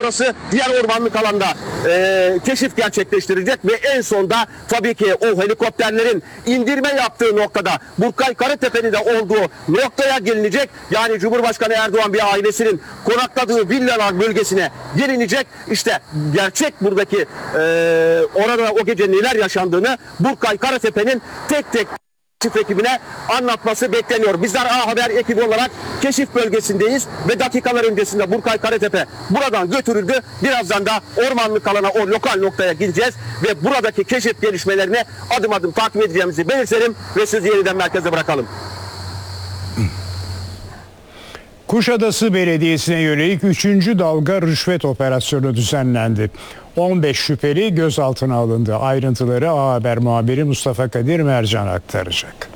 sonrası diğer ormanlık alanda keşif gerçekleştirecek ve en sonda tabii ki o helikopterlerin indirme yaptığı noktada Burkay Karatepe'nin de olduğu noktaya gelinecek. Yani Cumhurbaşkanı Erdoğan bir ailesinin konakladığı villalar bölgesine gelinecek. İşte gerçek buradaki orada o gece neler yaşandığını Burkay Karatepe'nin tek tek keşif ekibine anlatması bekleniyor. Bizler A Haber ekibi olarak keşif bölgesindeyiz ve dakikalar öncesinde Burkay Karatepe buradan götürüldü. Birazdan da ormanlık alana, o lokal noktaya gideceğiz ve buradaki keşif gelişmelerini adım adım takip edeceğimizi belirtelim ve sizi yeniden merkeze bırakalım. Kuşadası Belediyesi'ne yönelik 3. dalga rüşvet operasyonu düzenlendi. 15 şüpheli gözaltına alındı. Ayrıntıları A Haber muhabiri Mustafa Kadir Mercan aktaracak.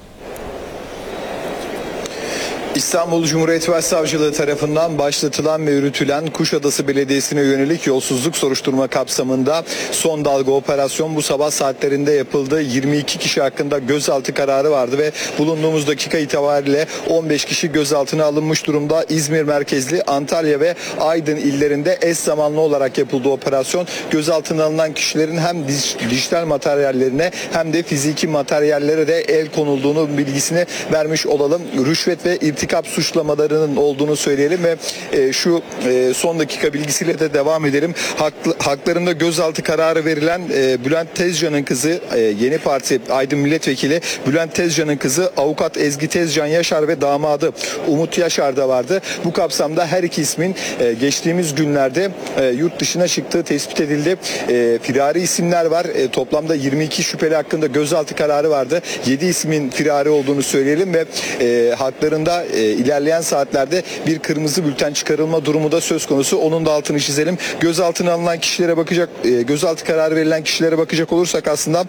İstanbul Cumhuriyet Başsavcılığı tarafından başlatılan ve yürütülen Kuşadası Belediyesi'ne yönelik yolsuzluk soruşturma kapsamında son dalga operasyon bu sabah saatlerinde yapıldı. 22 kişi hakkında gözaltı kararı vardı ve bulunduğumuz dakika itibariyle 15 kişi gözaltına alınmış durumda. İzmir merkezli, Antalya ve Aydın illerinde eş zamanlı olarak yapıldı operasyon. Gözaltına alınan kişilerin hem dijital materyallerine hem de fiziki materyallere de el konulduğunu bilgisini vermiş olalım. Rüşvet ve irtikap suçlamalarının olduğunu söyleyelim ve şu son dakika bilgisiyle de devam edelim. Haklarında gözaltı kararı verilen Bülent Tezcan'ın kızı, Yeni Parti Aydın Milletvekili Bülent Tezcan'ın kızı avukat Ezgi Tezcan Yaşar ve damadı Umut Yaşar da vardı. Bu kapsamda her iki ismin geçtiğimiz günlerde yurt dışına çıktığı tespit edildi. Firari isimler var. Toplamda 22 şüpheli hakkında gözaltı kararı vardı. 7 ismin firari olduğunu söyleyelim ve haklarında ilerleyen saatlerde bir kırmızı bülten çıkarılma durumu da söz konusu. Onun da altını çizelim. Gözaltına alınan kişilere gözaltı kararı verilen kişilere bakacak olursak aslında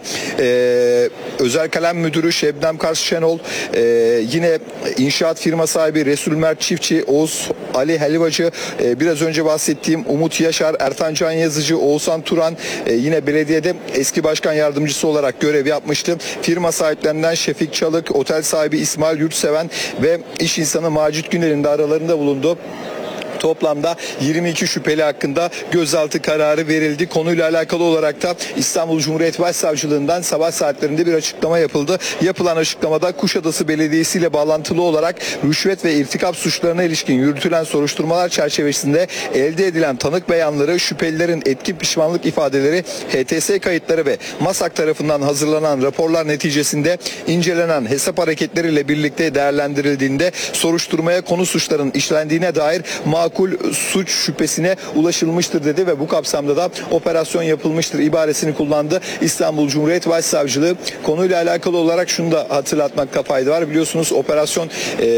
Özel Kalem Müdürü Şebnem Kars Şenol, yine inşaat firma sahibi Resul Mert Çiftçi, Oğuz Ali Helvacı, biraz önce bahsettiğim Umut Yaşar, Ertan Can Yazıcı, Oğuzhan Turan, yine belediyede eski başkan yardımcısı olarak görev yapmıştı. Firma sahiplerinden Şefik Çalık, otel sahibi İsmail Yurtseven ve iş insanı Macit Güner'in de aralarında bulunduğu toplamda 22 şüpheli hakkında gözaltı kararı verildi. Konuyla alakalı olarak da İstanbul Cumhuriyet Başsavcılığından sabah saatlerinde bir açıklama yapıldı. Yapılan açıklamada Kuşadası Belediyesi ile bağlantılı olarak rüşvet ve irtikap suçlarına ilişkin yürütülen soruşturmalar çerçevesinde elde edilen tanık beyanları, şüphelilerin etkin pişmanlık ifadeleri, HTS kayıtları ve MASAK tarafından hazırlanan raporlar neticesinde incelenen hesap hareketleriyle birlikte değerlendirildiğinde soruşturmaya konu suçların işlendiğine dair makul suç şüphesine ulaşılmıştır dedi ve bu kapsamda da operasyon yapılmıştır ibaresini kullandı İstanbul Cumhuriyet Başsavcılığı. Konuyla alakalı olarak şunu da hatırlatmakta fayda var. Biliyorsunuz operasyon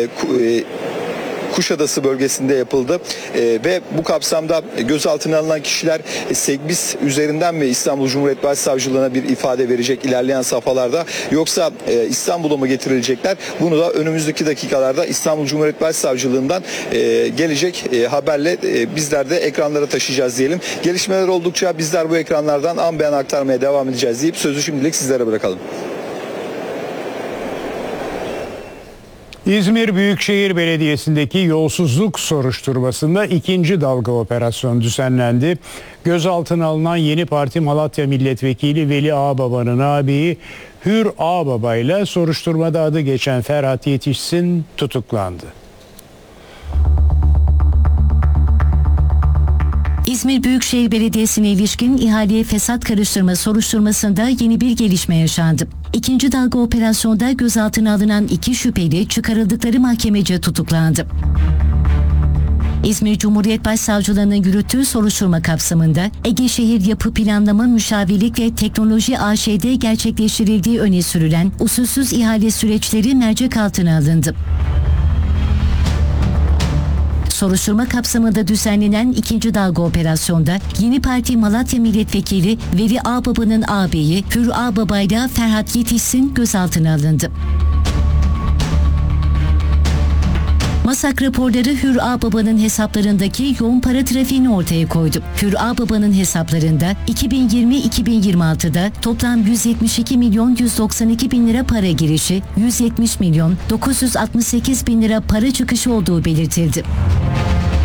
Kuşadası bölgesinde yapıldı ve bu kapsamda gözaltına alınan kişiler Segbis üzerinden ve İstanbul Cumhuriyet Başsavcılığına bir ifade verecek ilerleyen safhalarda, yoksa İstanbul'a mı getirilecekler? Bunu da önümüzdeki dakikalarda İstanbul Cumhuriyet Başsavcılığından gelecek haberle bizler de ekranlara taşıyacağız diyelim. Gelişmeler oldukça bizler bu ekranlardan an beyan aktarmaya devam edeceğiz deyip sözü şimdilik sizlere bırakalım. İzmir Büyükşehir Belediyesi'ndeki yolsuzluk soruşturmasında 2. dalga operasyon düzenlendi. Gözaltına alınan Yeni Parti Malatya Milletvekili Veli Ağbaba'nın ağabeyi Hür Ağbaba ile soruşturmada adı geçen Ferhat Yetişsin tutuklandı. İzmir Büyükşehir Belediyesi'ne ilişkin ihaleye fesat karıştırma soruşturmasında yeni bir gelişme yaşandı. 2. dalga operasyonda gözaltına alınan 2 şüpheli çıkarıldıkları mahkemece tutuklandı. İzmir Cumhuriyet Başsavcılığı'nın yürüttüğü soruşturma kapsamında Ege Şehir Yapı Planlama Müşavirlik ve Teknoloji AŞ'de gerçekleştirildiği öne sürülen usulsüz ihale süreçleri mercek altına alındı. Soruşturma kapsamında düzenlenen 2. dalga operasyonda Yeni Parti Malatya Milletvekili Veli Ağbaba'nın ağabeyi Hür Ağbaba ile Ferhat Yetişsin gözaltına alındı. MASAK raporları Hür Ağbaba'nın hesaplarındaki yoğun para trafiğini ortaya koydu. Hür Ağbaba'nın hesaplarında 2020-2026'da toplam 172 milyon 192 bin lira para girişi, 170 milyon 968 bin lira para çıkışı olduğu belirtildi.